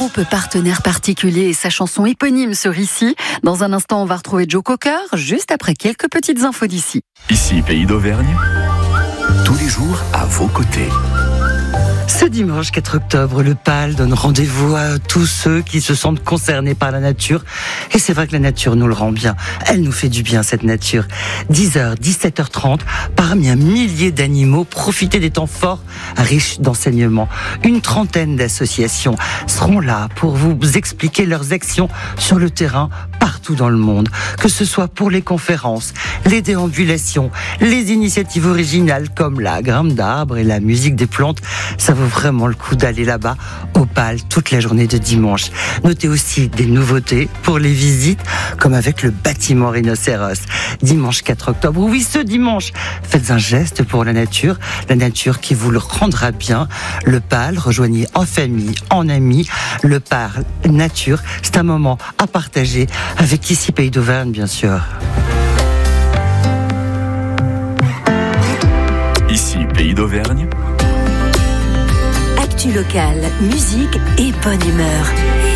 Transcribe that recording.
groupe partenaire particulier et sa chanson éponyme sur Ici. Dans un instant, on va retrouver Joe Cocker, juste après quelques petites infos d'ici. Ici, Pays d'Auvergne, tous les jours à vos côtés. Ce dimanche 4 octobre, le PAL donne rendez-vous à tous ceux qui se sentent concernés par la nature. Et c'est vrai que la nature nous le rend bien. Elle nous fait du bien, cette nature. 10h, 17h30, parmi un millier d'animaux, profitez des temps forts, riches d'enseignements. Une trentaine d'associations seront là pour vous expliquer leurs actions sur le terrain partout dans le monde. Que ce soit pour les conférences, les déambulations, les initiatives originales comme la grimpe d'arbres et la musique des plantes, ça vaut vraiment le coup d'aller là-bas au PAL toute la journée de dimanche. Notez aussi des nouveautés pour les visites, comme avec le bâtiment rhinocéros. Dimanche 4 octobre, oui, ce dimanche, faites un geste pour la nature qui vous le rendra bien. Le PAL, rejoignez en famille, en amis. Le PAL Nature, c'est un moment à partager avec Ici Pays d'Auvergne, bien sûr. Ici, Pays d'Auvergne. Actu locale, musique et bonne humeur.